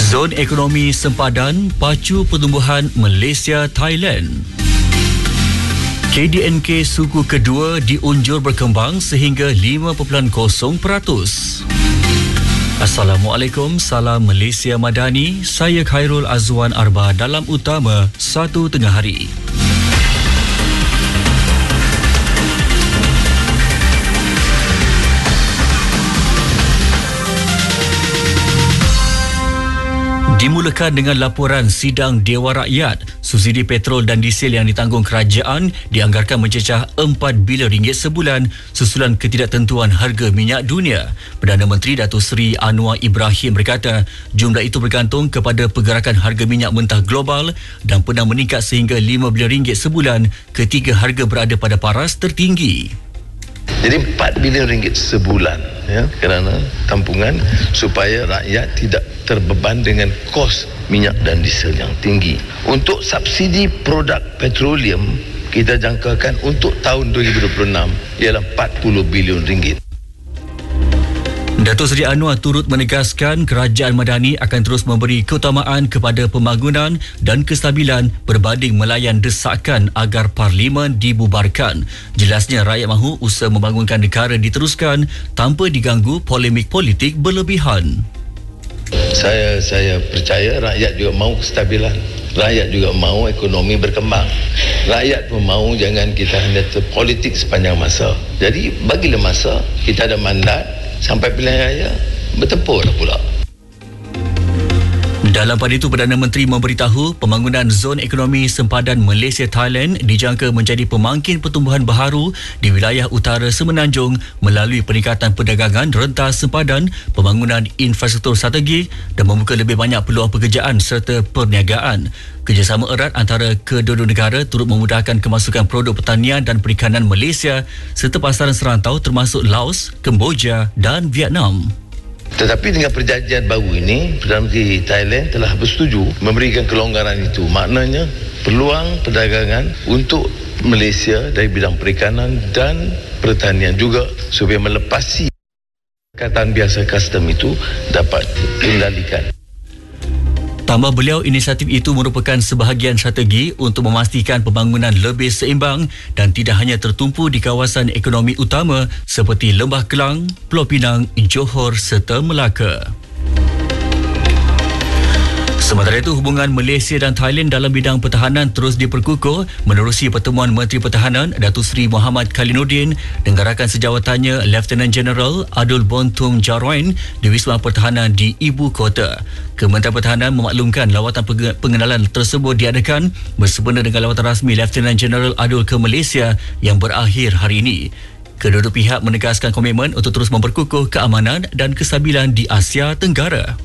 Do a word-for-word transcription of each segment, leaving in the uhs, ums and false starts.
Zon ekonomi sempadan pacu pertumbuhan Malaysia Thailand. K D N K suku kedua diunjur berkembang sehingga lima perpuluhan kosong peratus. Assalamualaikum, salam Malaysia Madani. Saya Khairul Azwan Arba dalam Utama satu Tengah Hari. Dimulakan dengan laporan sidang Dewan Rakyat. Subsidi petrol dan diesel yang ditanggung kerajaan dianggarkan mencecah empat bilion ringgit sebulan susulan ketidaktentuan harga minyak dunia. Perdana Menteri Datuk Seri Anwar Ibrahim berkata, jumlah itu bergantung kepada pergerakan harga minyak mentah global dan pernah meningkat sehingga lima bilion ringgit sebulan ketika harga berada pada paras tertinggi. Jadi empat bilion ringgit sebulan ya, kerana tampungan supaya rakyat tidak terbeban dengan kos minyak dan diesel yang tinggi. Untuk subsidi produk petroleum, kita jangkakan untuk tahun dua ribu dua puluh enam ialah empat puluh bilion ringgit. Datuk Seri Anwar turut menegaskan kerajaan Madani akan terus memberi keutamaan kepada pembangunan dan kestabilan berbanding melayan desakan agar Parlimen dibubarkan. Jelasnya rakyat mahu usaha membangunkan negara diteruskan tanpa diganggu polemik politik berlebihan. Saya saya percaya rakyat juga mahu kestabilan. Rakyat juga mahu ekonomi berkembang. Rakyat pun mahu jangan kita hanya terpolitik sepanjang masa. Jadi bagilah masa, kita ada mandat sampai pilihan raya, bertempurlah pula. Dalam pada itu, Perdana Menteri memberitahu pembangunan zon ekonomi sempadan Malaysia Thailand dijangka menjadi pemangkin pertumbuhan baharu di wilayah utara Semenanjung melalui peningkatan perdagangan rentas sempadan, pembangunan infrastruktur strategik dan membuka lebih banyak peluang pekerjaan serta perniagaan. Kerjasama erat antara kedua-dua negara turut memudahkan kemasukan produk pertanian dan perikanan Malaysia serta pasaran serantau termasuk Laos, Kemboja dan Vietnam. Tetapi dengan perjanjian baru ini, Perdana Menteri Thailand telah bersetuju memberikan kelonggaran itu. Maknanya peluang perdagangan untuk Malaysia dari bidang perikanan dan pertanian juga supaya melepasi kekatan biasa custom itu dapat dikendalikan. Tambah beliau, inisiatif itu merupakan sebahagian strategi untuk memastikan pembangunan lebih seimbang dan tidak hanya tertumpu di kawasan ekonomi utama seperti Lembah Kelang, Pulau Pinang, Johor serta Melaka. Sementara itu, hubungan Malaysia dan Thailand dalam bidang pertahanan terus diperkukuh menerusi pertemuan Menteri Pertahanan Datuk Seri Muhammad Khaliluddin dengan rakan sejawatannya Lieutenant General Adul Bontung Jarwain di Wisma Pertahanan di Ibu Kota. Kementerian Pertahanan memaklumkan lawatan pengenalan tersebut diadakan bersempena dengan lawatan rasmi Lieutenant General Adul ke Malaysia yang berakhir hari ini. Kedua-dua pihak menegaskan komitmen untuk terus memperkukuh keamanan dan kestabilan di Asia Tenggara.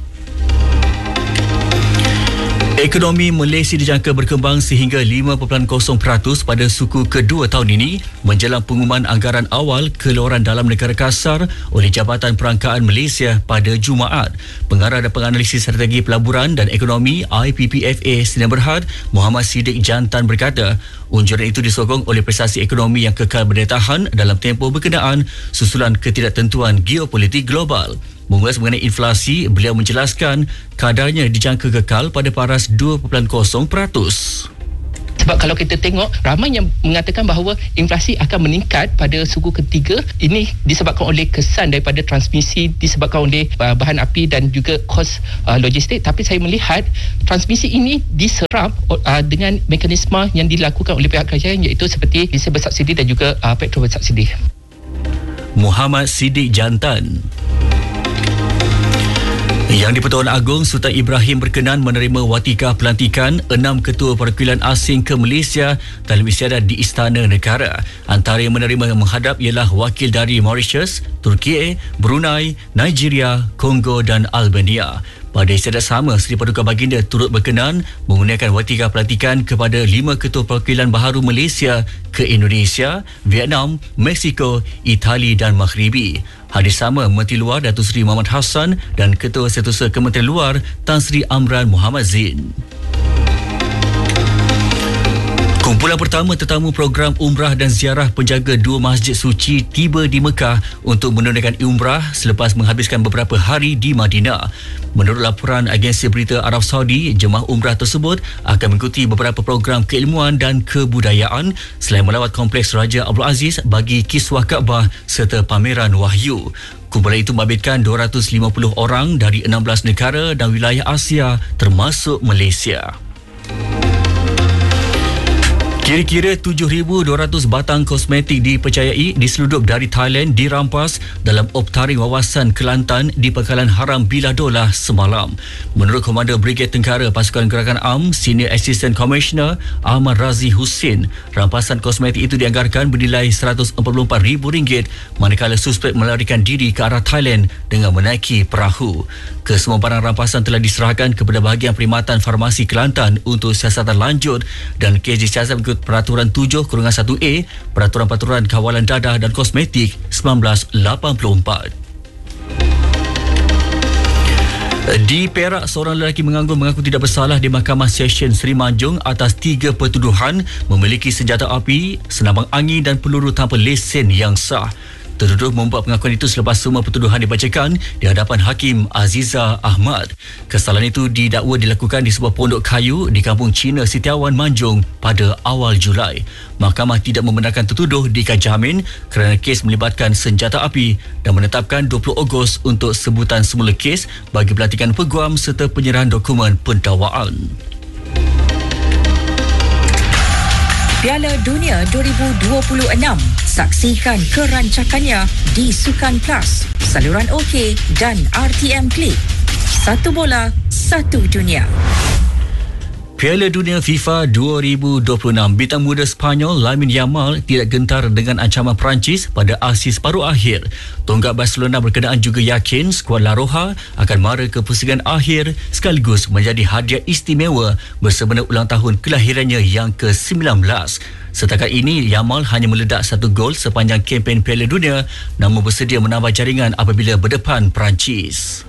Ekonomi Malaysia dijangka berkembang sehingga lima perpuluhan kosong peratus pada suku kedua tahun ini menjelang pengumuman anggaran awal keluaran dalam negara kasar oleh Jabatan Perangkaan Malaysia pada Jumaat. Pengarah dan penganalisis strategi pelaburan dan ekonomi I P P F A Sdn Bhd Muhammad Siddiq Jantan berkata, unjuran itu disokong oleh prestasi ekonomi yang kekal berdaya tahan dalam tempoh berkenaan susulan ketidaktentuan geopolitik global. Mengulas mengenai inflasi, beliau menjelaskan kadarnya dijangka kekal pada paras dua perpuluhan kosong peratus. Sebab kalau kita tengok, ramai yang mengatakan bahawa inflasi akan meningkat pada suku ketiga. Ini disebabkan oleh kesan daripada transmisi, disebabkan oleh uh, bahan api dan juga kos uh, logistik. Tapi saya melihat transmisi ini diserap uh, dengan mekanisme yang dilakukan oleh pihak kerajaan, iaitu seperti diesel bersubsidi dan juga uh, petrol bersubsidi. Muhammad Siddiq Jantan. Yang di-Pertuan Agong Sultan Ibrahim berkenan menerima watika pelantikan enam ketua perwakilan asing ke Malaysia dalam istiadat di Istana Negara. Antara yang menerima menghadap ialah wakil dari Mauritius, Turki, Brunei, Nigeria, Kongo dan Albania. Pada istiadat sama, Seri Paduka Baginda turut berkenan mengurniakan watika pelantikan kepada lima ketua perwakilan baharu Malaysia ke Indonesia, Vietnam, Mexico, Itali dan Maghribi. Hadis sama Menteri Luar Datuk Seri Muhammad Hassan dan Ketua Setiausaha Kementerian Luar Tan Sri Amran Muhammad Zain. Kumpulan pertama tetamu program umrah dan ziarah penjaga dua masjid suci tiba di Mekah untuk menunaikan umrah selepas menghabiskan beberapa hari di Madinah. Menurut laporan agensi berita Arab Saudi, jemaah umrah tersebut akan mengikuti beberapa program keilmuan dan kebudayaan selain melawat kompleks Raja Abdul Aziz bagi kiswah Kaabah serta pameran wahyu. Kumpulan itu membabitkan dua ratus lima puluh orang dari enam belas negara dan wilayah Asia termasuk Malaysia. Kira-kira tujuh ribu dua ratus batang kosmetik dipercayai diseludup dari Thailand dirampas dalam optaring wawasan Kelantan di Pangkalan Haram Biladolah semalam. Menurut Komander Brigade Tentera Pasukan Gerakan A M, Senior Assistant Commissioner Ahmad Razi Hussein, rampasan kosmetik itu dianggarkan bernilai seratus empat puluh empat ribu ringgit manakala suspek melarikan diri ke arah Thailand dengan menaiki perahu. Kesemua barang rampasan telah diserahkan kepada bahagian perkhidmatan farmasi Kelantan untuk siasatan lanjut dan kes disiasat mengikut Peraturan tujuh satu A Peraturan Paturan Kawalan Dadah dan Kosmetik seribu sembilan ratus lapan puluh empat. Di Perak, seorang lelaki menganggur mengaku tidak bersalah di Mahkamah Session Seri Manjung atas tiga pertuduhan memiliki senjata api, senabang angin dan peluru tanpa lesen yang sah. Tertuduh membuat pengakuan itu selepas semua pertuduhan dibacakan di hadapan Hakim Aziza Ahmad. Kesalahan itu didakwa dilakukan di sebuah pondok kayu di kampung Cina Setiawan Manjung pada awal Julai. Mahkamah tidak membenarkan tertuduh diikat jamin kerana kes melibatkan senjata api dan menetapkan dua puluh Ogos untuk sebutan semula kes bagi pelantikan peguam serta penyerahan dokumen pendakwaan. Piala Dunia dua ribu dua puluh enam. Saksikan kerancakannya di Sukan Plus, saluran OK dan R T M Klik. Satu bola, satu dunia. Piala Dunia FIFA dua ribu dua puluh enam, bintang muda Sepanyol Lamine Yamal tidak gentar dengan ancaman Perancis pada aksi separuh akhir. Tonggak Barcelona berkenaan juga yakin skuad La Roja akan mara ke pusingan akhir sekaligus menjadi hadiah istimewa bersempena ulang tahun kelahirannya yang ke sembilan belas. Setakat ini, Yamal hanya meledak satu gol sepanjang kempen Piala Dunia namun bersedia menambah jaringan apabila berdepan Perancis.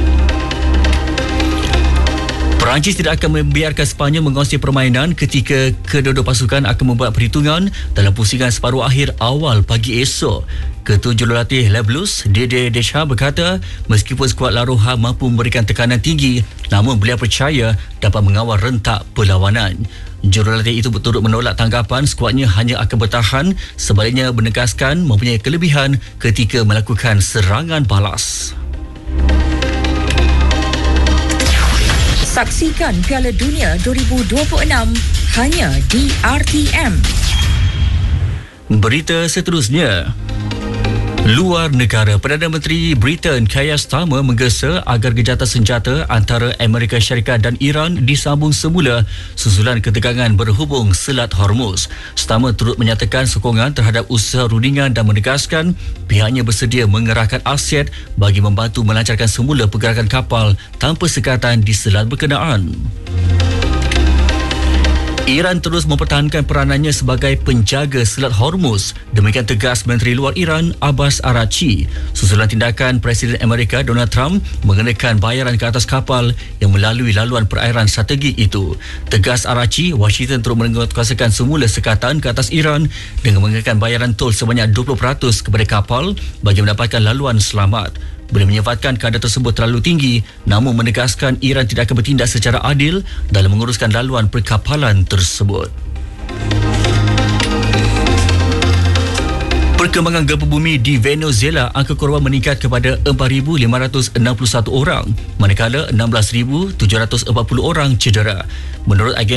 Perancis tidak akan membiarkan Sepanyol menguasai permainan ketika kedua-dua pasukan akan membuat perhitungan dalam pusingan separuh akhir awal pagi esok. Ketua Jurulatih Les Bleus, Didier Deschamps berkata, meskipun skuad La Roja mampu memberikan tekanan tinggi, namun beliau percaya dapat mengawal rentak perlawanan. Jurulatih itu berturut menolak tanggapan skuadnya hanya akan bertahan, sebaliknya menegaskan mempunyai kelebihan ketika melakukan serangan balas. Saksikan Piala Dunia dua ribu dua puluh enam hanya di R T M. Berita seterusnya. Luar negara, Perdana Menteri Britain Keir Starmer menggesa agar gejatan senjata antara Amerika Syarikat dan Iran disambung semula susulan ketegangan berhubung Selat Hormuz. Starmer turut menyatakan sokongan terhadap usaha rundingan dan menegaskan pihaknya bersedia mengerahkan aset bagi membantu melancarkan semula pergerakan kapal tanpa sekatan di selat berkenaan. Iran terus mempertahankan peranannya sebagai penjaga Selat Hormuz. Demikian tegas Menteri Luar Iran Abbas Araghchi susulan tindakan Presiden Amerika Donald Trump mengenakan bayaran ke atas kapal yang melalui laluan perairan strategi itu. Tegas Araghchi, Washington terus menguatkuasakan semula sekatan ke atas Iran dengan mengenakan bayaran tol sebanyak dua puluh peratus kepada kapal bagi mendapatkan laluan selamat. Boleh menyifatkan kadar tersebut terlalu tinggi namun menegaskan Iran tidak akan bertindak secara adil dalam menguruskan laluan perkapalan tersebut. Perkembangan gempa bumi di Venezuela, angka korban meningkat kepada empat ribu lima ratus enam puluh satu orang manakala enam belas ribu tujuh ratus empat puluh orang cedera. Menurut agensi